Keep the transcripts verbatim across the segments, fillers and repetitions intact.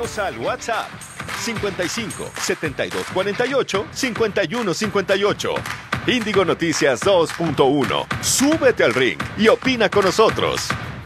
Escríbenos al WhatsApp cincuenta y cinco, setenta y dos cuarenta y ocho, cincuenta y uno cincuenta y ocho. Índigo Noticias dos punto uno. Súbete al ring y opina con nosotros.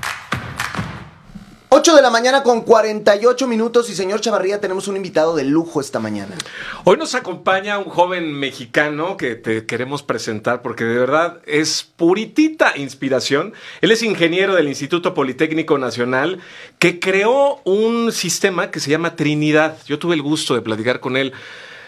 ocho de la mañana con cuarenta y ocho minutos y señor Chavarría, tenemos un invitado de lujo esta mañana. Hoy nos acompaña un joven mexicano que te queremos presentar porque de verdad es puritita inspiración. Él es ingeniero del Instituto Politécnico Nacional que creó un sistema que se llama Trinidad. Yo tuve el gusto de platicar con él.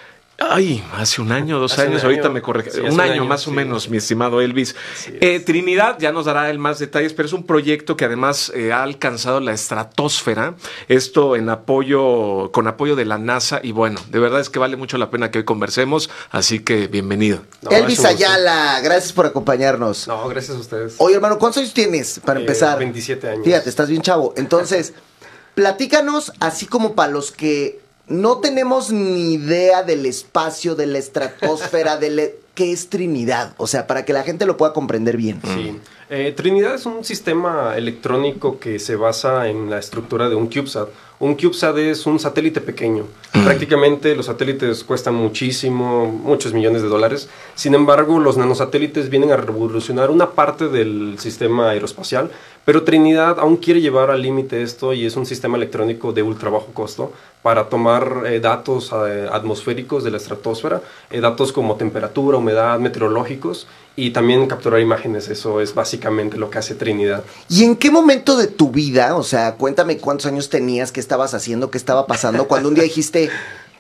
Ay, hace un año, dos hace años, ahorita año. me corre. Sí, un, un año, año más sí. o menos, mi estimado Elvis. Eh, Trinidad, ya nos dará él más detalles, pero es un proyecto que además eh, ha alcanzado la estratosfera. Esto en apoyo, con apoyo de la NASA. Y bueno, de verdad es que vale mucho la pena que hoy conversemos. Así que bienvenido. No, Elvis Ayala, gracias por acompañarnos. No, gracias a ustedes. Oye, hermano, ¿cuántos años tienes para eh, empezar? veintisiete años. Fíjate, estás bien chavo. Entonces, platícanos, así como para los que no tenemos ni idea del espacio, de la estratosfera, de le... ¿qué es Trinidad? O sea, para que la gente lo pueda comprender bien. Sí. Eh, Trinidad es un sistema electrónico que se basa en la estructura de un CubeSat. Un CubeSat es un satélite pequeño. Mm. Prácticamente los satélites cuestan muchísimo, muchos millones de dólares. Sin embargo, los nanosatélites vienen a revolucionar una parte del sistema aeroespacial, pero Trinidad aún quiere llevar al límite esto y es un sistema electrónico de ultra bajo costo para tomar eh, datos eh, atmosféricos de la estratosfera, eh, datos como temperatura, humedad, meteorológicos, y también capturar imágenes. Eso es básicamente lo que hace Trinidad. ¿Y en qué momento de tu vida, o sea, cuéntame cuántos años tenías, qué estabas haciendo, qué estaba pasando, cuando un día dijiste,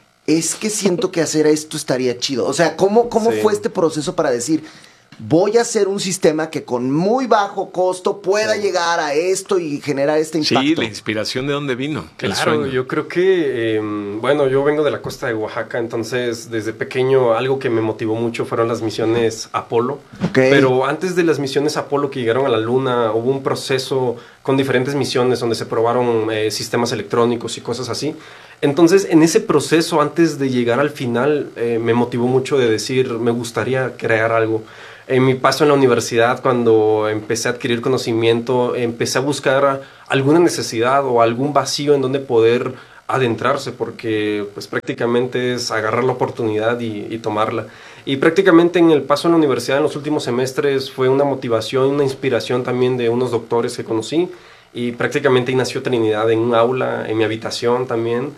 es que siento que hacer esto estaría chido? O sea, ¿cómo, cómo sí. fue este proceso para decir, voy a hacer un sistema que con muy bajo costo pueda sí. llegar a esto y generar este impacto? Sí, la inspiración de dónde vino. Claro, yo creo que, eh, bueno, yo vengo de la costa de Oaxaca, entonces desde pequeño algo que me motivó mucho fueron las misiones Apolo. Okay. Pero antes de las misiones Apolo que llegaron a la Luna, hubo un proceso con diferentes misiones donde se probaron eh, sistemas electrónicos y cosas así. Entonces, en ese proceso, antes de llegar al final, eh, me motivó mucho de decir, me gustaría crear algo. En mi paso en la universidad, cuando empecé a adquirir conocimiento, empecé a buscar alguna necesidad o algún vacío en donde poder adentrarse, porque pues prácticamente es agarrar la oportunidad y, y tomarla. Y prácticamente en el paso en la universidad, en los últimos semestres, fue una motivación, una inspiración también de unos doctores que conocí, y prácticamente ahí nació Trinidad, en un aula, en mi habitación también,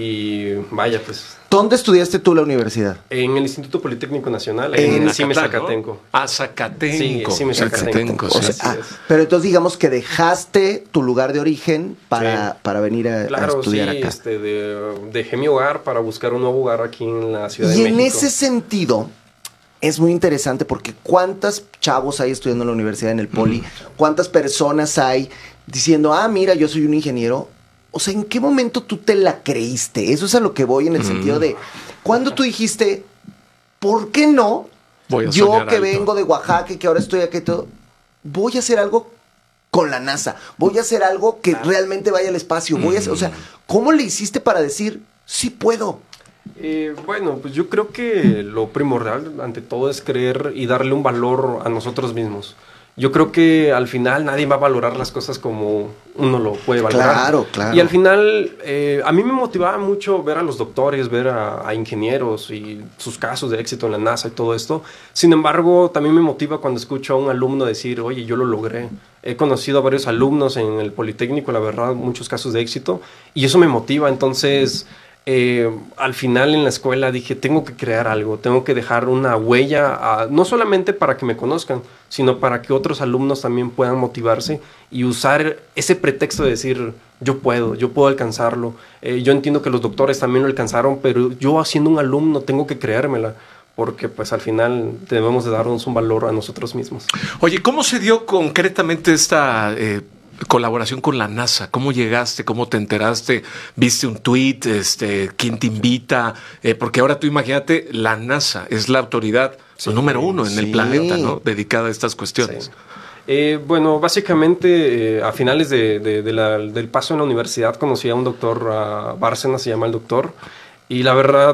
y vaya, pues... ¿Dónde estudiaste tú la universidad? En el Instituto Politécnico Nacional, en, en Cime Zacatenco. ¿No? Ah, Zacatenco. Sí, Cime Zacatenco. O sea, ah, pero entonces digamos que dejaste tu lugar de origen para, sí. para venir a, claro, a estudiar sí, acá. Este, de, dejé mi hogar para buscar un nuevo hogar aquí en la Ciudad y de México. Y en ese sentido... es muy interesante porque ¿cuántas chavos hay estudiando en la universidad, en el Poli? Mm. ¿Cuántas personas hay diciendo, ah, mira, yo soy un ingeniero? O sea, ¿en qué momento tú te la creíste? Eso es a lo que voy en el mm. sentido de, ¿cuándo tú dijiste, ¿por qué no? Voy a yo que alto. vengo de Oaxaca y que ahora estoy aquí y todo, voy a hacer algo con la NASA. Voy a hacer algo que claro. realmente vaya al espacio. Voy mm. a hacer, o sea, ¿cómo le hiciste para decir, sí puedo? Eh, bueno, pues yo creo que lo primordial ante todo es creer y darle un valor a nosotros mismos. Yo creo que al final nadie va a valorar las cosas como uno lo puede valorar. Claro, claro. Y al final, eh, a mí me motivaba mucho ver a los doctores, ver a, a ingenieros y sus casos de éxito en la NASA y todo esto. Sin embargo, también me motiva cuando escucho a un alumno decir, oye, yo lo logré. He conocido a varios alumnos en el Politécnico, la verdad, muchos casos de éxito. Y eso me motiva, entonces... Eh, al final en la escuela dije, tengo que crear algo, tengo que dejar una huella, a, no solamente para que me conozcan, sino para que otros alumnos también puedan motivarse y usar ese pretexto de decir, yo puedo, yo puedo alcanzarlo. Eh, yo entiendo que los doctores también lo alcanzaron, pero yo siendo un alumno tengo que creérmela, porque pues al final debemos de darnos un valor a nosotros mismos. Oye, ¿cómo se dio concretamente esta... Eh, colaboración con la NASA? ¿Cómo llegaste? ¿Cómo te enteraste? ¿Viste un tweet? Este, ¿quién te invita? Eh, porque ahora tú imagínate, la NASA es la autoridad sí, número uno en sí. el planeta, ¿no? Dedicada a estas cuestiones. Sí. Eh, bueno, básicamente eh, a finales de, de, de la, del paso en la universidad conocí a un doctor, uh, Bárcena se llama el doctor, y la verdad...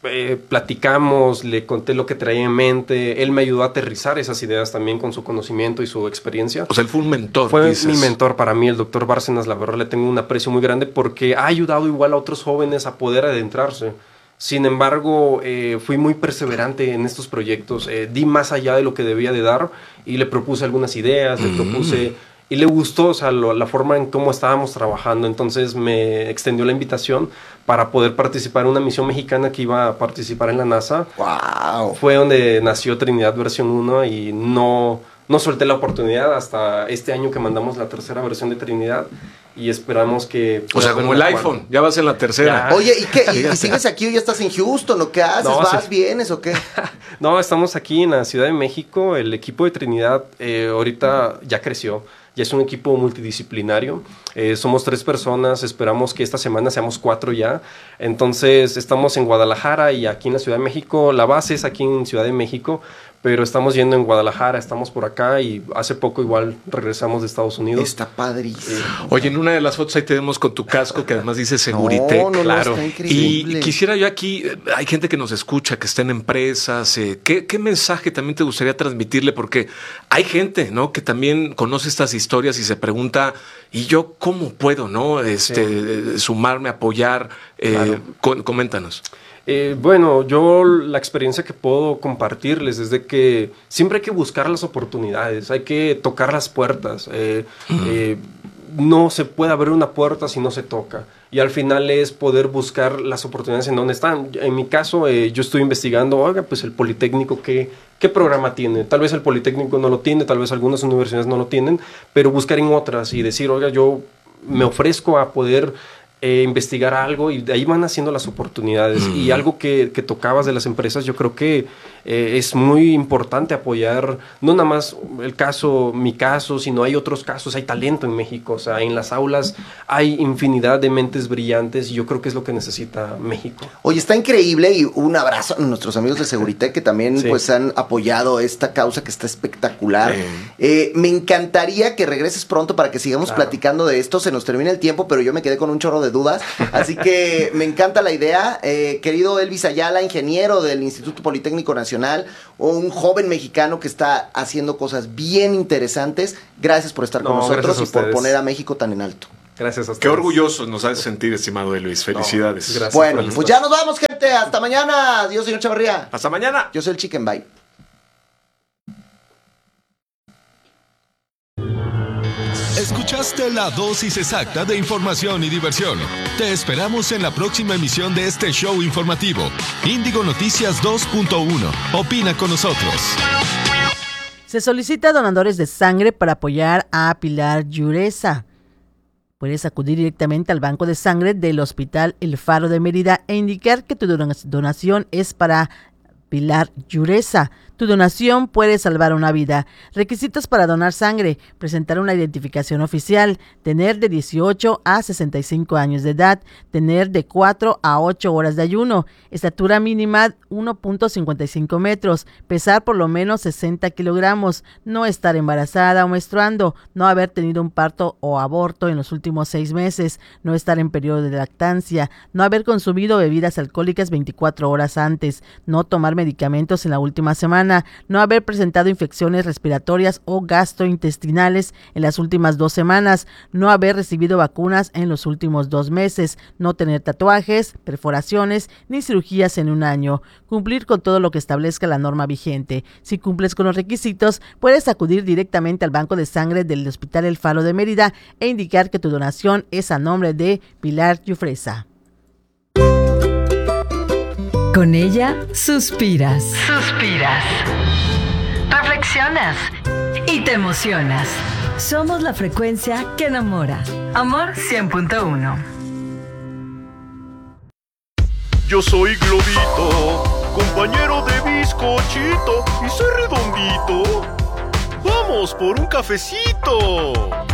eh, platicamos, le conté lo que traía en mente, él me ayudó a aterrizar esas ideas también con su conocimiento y su experiencia. O sea, él fue un mentor. Fue dices. mi mentor para mí, el doctor Bárcenas, la verdad le tengo un aprecio muy grande porque ha ayudado igual a otros jóvenes a poder adentrarse. Sin embargo, eh, fui muy perseverante en estos proyectos, eh, di más allá de lo que debía de dar y le propuse algunas ideas, le propuse... Y le gustó, o sea, lo, la forma en cómo estábamos trabajando. Entonces me extendió la invitación para poder participar en una misión mexicana que iba a participar en la NASA. ¡Wow! Fue donde nació Trinidad versión uno y no, no solté la oportunidad hasta este año que mandamos la tercera versión de Trinidad. Y esperamos que... O sea, como el iPhone, ya vas en la tercera. Ya. Oye, ¿y qué? ¿Y, ¿Y sigues aquí o ya estás en Houston o qué haces? No, ¿Vas, sí. vienes o qué? No, estamos aquí en la Ciudad de México. El equipo de Trinidad eh, ahorita ya creció. Ya es un equipo multidisciplinario. Eh, somos tres personas. Esperamos que esta semana seamos cuatro ya. Entonces, estamos en Guadalajara y aquí en la Ciudad de México. La base es aquí en Ciudad de México, pero estamos yendo en Guadalajara, estamos por acá y hace poco igual regresamos de Estados Unidos. Está padrísimo. Eh, Oye, en una de las fotos ahí te vemos con tu casco que además dice Seguritech. No, no, claro. no, está increíble. Y quisiera yo aquí, eh, hay gente que nos escucha, que está en empresas. Eh, ¿qué, ¿Qué mensaje también te gustaría transmitirle? Porque hay gente, ¿no? Que también conoce estas historias y se pregunta, ¿y yo cómo puedo, no? Este, sí. Sumarme, apoyar. Eh, claro. com- coméntanos. Eh, bueno, yo la experiencia que puedo compartirles es de que siempre hay que buscar las oportunidades, hay que tocar las puertas. Eh, uh-huh. eh, no se puede abrir una puerta si no se toca. Y al final es poder buscar las oportunidades en donde están. En mi caso, eh, yo estoy investigando, oiga, pues el Politécnico, ¿qué, ¿qué programa tiene? Tal vez el Politécnico no lo tiene, tal vez algunas universidades no lo tienen, pero buscar en otras y decir, oiga, yo me ofrezco a poder... Eh, investigar algo y de ahí van haciendo las oportunidades. Mm. Y algo que, que tocabas de las empresas, yo creo que eh, es muy importante apoyar, no nada más el caso, mi caso, sino hay otros casos, hay talento en México, o sea, en las aulas hay infinidad de mentes brillantes y yo creo que es lo que necesita México. Oye, está increíble y un abrazo a nuestros amigos de Seguritech que también sí. pues han apoyado esta causa que está espectacular. Sí. Eh, me encantaría que regreses pronto para que sigamos claro. platicando de esto, se nos termina el tiempo, pero yo me quedé con un chorro de dudas, así que me encanta la idea. Eh, querido Elvis Ayala, ingeniero del Instituto Politécnico Nacional, un joven mexicano que está haciendo cosas bien interesantes, gracias por estar no, con nosotros y por poner a México tan en alto. Gracias a ustedes. Qué orgullosos nos hace sentir, estimado Elvis. Felicidades. No, bueno, pues ya nos vamos, gente. Hasta mañana. Yo soy señor Chavarría. Hasta mañana. Yo soy el Chicken Bye. Escuchaste la dosis exacta de información y diversión. Te esperamos en la próxima emisión de este show informativo. Índigo Noticias dos punto uno. Opina con nosotros. Se solicita donadores de sangre para apoyar a Pilar Llureza. Puedes acudir directamente al banco de sangre del Hospital El Faro de Mérida e indicar que tu donación es para Pilar Llureza. Tu donación puede salvar una vida. Requisitos para donar sangre: presentar una identificación oficial, tener de dieciocho a sesenta y cinco años de edad, tener de cuatro a ocho horas de ayuno, estatura mínima uno punto cincuenta y cinco metros, pesar por lo menos sesenta kilogramos, no estar embarazada o menstruando, no haber tenido un parto o aborto en los últimos seis meses, no estar en periodo de lactancia, no haber consumido bebidas alcohólicas veinticuatro horas antes, no tomar medicamentos en la última semana, no haber presentado infecciones respiratorias o gastrointestinales en las últimas dos semanas, no haber recibido vacunas en los últimos dos meses, no tener tatuajes, perforaciones ni cirugías en un año, cumplir con todo lo que establezca la norma vigente. Si cumples con los requisitos, puedes acudir directamente al banco de sangre del Hospital El Faro de Mérida e indicar que tu donación es a nombre de Pilar Llureza. Con ella suspiras, suspiras, reflexionas y te emocionas. Somos la frecuencia que enamora. Amor cien punto uno. Yo soy Globito, compañero de bizcochito, y soy redondito. ¡Vamos por un cafecito!